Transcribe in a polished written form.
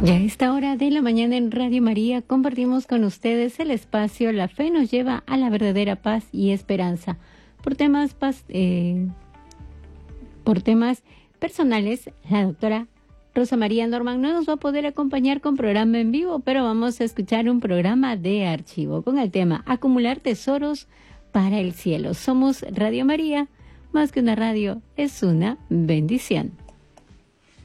Y a esta hora de la mañana en Radio María compartimos con ustedes el espacio La Fe nos lleva a la verdadera paz y esperanza. Por temas personales, la doctora Rosa María Norman no nos va a poder acompañar con programa en vivo, pero vamos a escuchar un programa de archivo con el tema Acumular tesoros para el cielo. Somos Radio María, más que una radio, es una bendición.